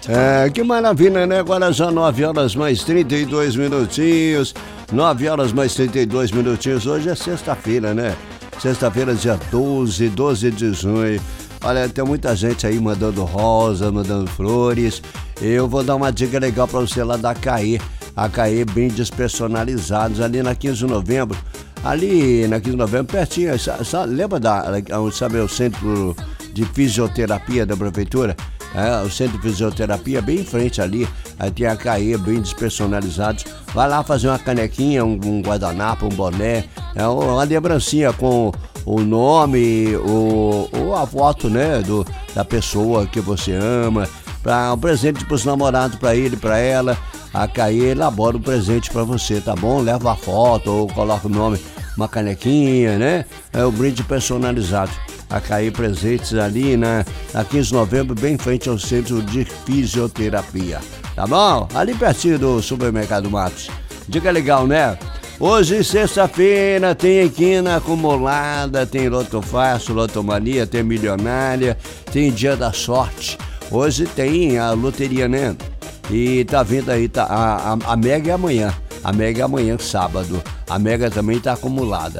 Que maravilha, né? Agora já 9 horas mais 32 minutinhos. 9 horas mais 32 minutinhos. Hoje é sexta-feira, né? Sexta-feira, dia 12 de junho. Olha, tem muita gente aí mandando rosa, mandando flores. Eu vou dar uma dica legal pra você lá da AKE. AKE brindes personalizados ali na 15 de novembro. Ali na 15 de novembro, pertinho. Lembra sabe, o centro de fisioterapia da prefeitura? O centro de fisioterapia bem em frente ali. Aí tem a AKE, brindes personalizados. Vai lá fazer uma canequinha, um guardanapo, um boné, uma lembrancinha com o nome, ou a foto, né, da pessoa que você ama, para um presente para os namorados, para ele, para ela. A AKE elabora um presente para você, tá bom? Leva a foto ou coloca o nome, uma canequinha, né? É o brinde personalizado. AKE Presentes ali na 15 de novembro, bem em frente ao centro de fisioterapia, tá bom? Ali pertinho do supermercado Matos. Dica legal, né? Hoje, sexta-feira, tem quina acumulada, tem Loto Fácil, Lotomania, tem Milionária, tem Dia da Sorte. Hoje tem a loteria, né? E tá vindo aí, a Mega é amanhã. A Mega é amanhã, sábado. A Mega também tá acumulada.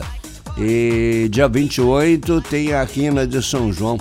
E dia 28 tem a quina de São João.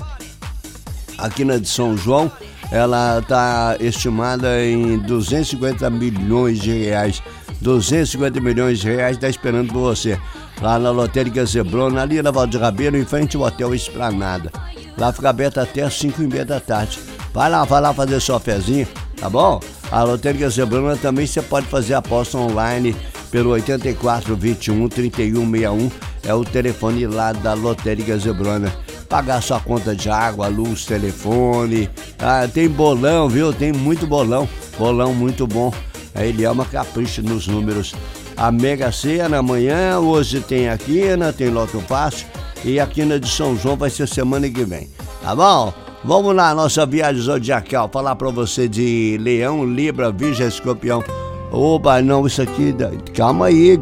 A quina de São João, ela tá estimada em 250 milhões de reais. 250 milhões de reais tá esperando por você. Lá na Lotérica Zebrona, ali na Valdir Rabeiro, em frente ao Hotel Esplanada. Lá fica aberto até às 5h30 da tarde. Vai lá fazer sua fezinha, tá bom? A Lotérica Zebrona também você pode fazer aposta online pelo 84 21 31 61. É o telefone lá da Lotérica Zebrona. Pagar sua conta de água, luz, telefone. Tem bolão, viu? Tem muito bolão. Bolão muito bom. A Elielma capricha nos números. A Mega Sena amanhã, hoje tem a quina, tem Loto Fácil. E a quina de São João vai ser semana que vem. Tá bom? Vamos lá, nossa viagem zodiacal. Falar pra você de Leão, Libra, Virgem, Escorpião. Opa, não, isso aqui... Calma aí.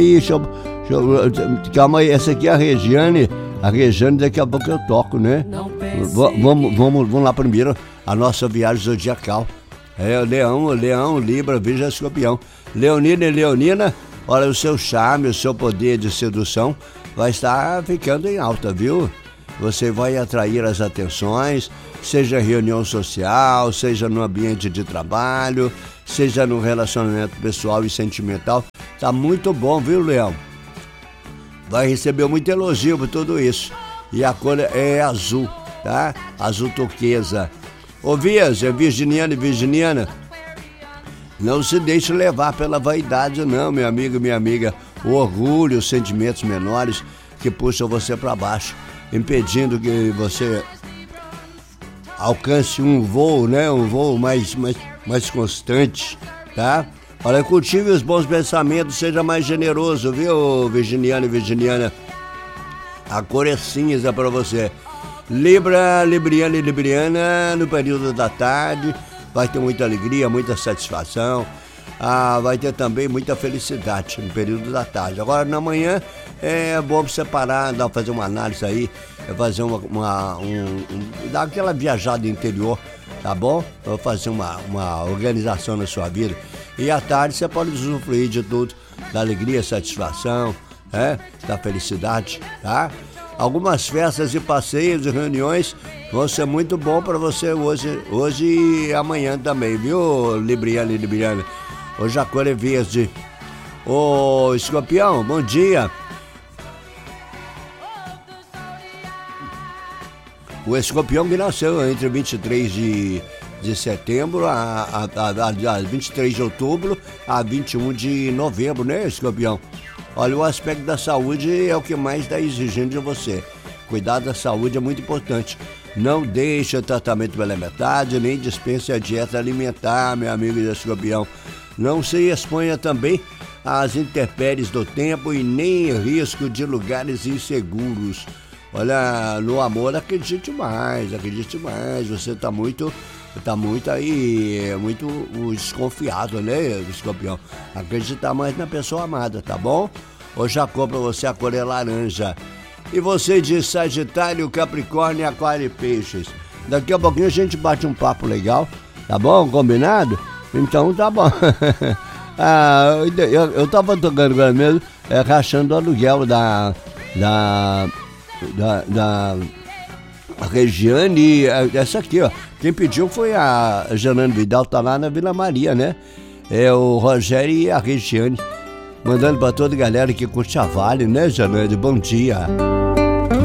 Calma aí, essa aqui é a Regiane. A Regiane, daqui a pouco eu toco, né? Vamos lá primeiro, a nossa viagem zodiacal. Leão, Libra, Virgem, Escorpião. Leonina e Leonina, olha, o seu charme, o seu poder de sedução vai estar ficando em alta, viu? Você vai atrair as atenções, seja reunião social, seja no ambiente de trabalho, seja no relacionamento pessoal e sentimental. Tá muito bom, viu, Leão? Vai receber muito elogio por tudo isso. E a cor é azul, tá? Azul turquesa. Ô virginiano e virginiana, não se deixe levar pela vaidade não, meu amigo, minha amiga. O orgulho, os sentimentos menores que puxam você para baixo, impedindo que você alcance um voo, né? Um voo mais constante, tá? Olha, cultive os bons pensamentos, seja mais generoso, viu, virginiano e virginiana? A cor é cinza para você. Libra, libriano e libriana, no período da tarde, vai ter muita alegria, muita satisfação, vai ter também muita felicidade no período da tarde. Agora, na manhã, é bom separar, fazer uma análise aí, fazer dar aquela viajada interior, tá bom? Fazer uma organização na sua vida. E à tarde você pode usufruir de tudo, da alegria, satisfação, da felicidade, tá? Algumas festas e passeios e reuniões vão ser muito bom para você hoje e amanhã também, viu, Libriano e Libriana? Hoje a cor é verde. Ô, Escorpião, bom dia. O Escorpião que nasceu entre 23 de setembro a 23 de outubro a 21 de novembro, né, Escorpião? Olha, o aspecto da saúde é o que mais está exigindo de você. Cuidar da saúde é muito importante. Não deixe o tratamento pela metade, nem dispense a dieta alimentar, meu amigo de Escorpião. Não se exponha também às intempéries do tempo e nem risco de lugares inseguros. Olha, no amor acredite mais. Você está muito aí, muito desconfiado, né, Escorpião? Acreditar mais na pessoa amada, tá bom? Hoje a cor pra você, a cor é laranja. E você de Sagitário, Capricórnio, Aquário e Peixes. Daqui a pouquinho a gente bate um papo legal Tá bom? Combinado? Então tá bom. Eu tava tocando agora mesmo, rachando o aluguel da Regiane, essa aqui, ó. Quem pediu foi a Janane Vidal, tá lá na Vila Maria, né? É o Rogério e a Regiane. Mandando pra toda a galera que curte a Vale, né, Janane? Bom dia.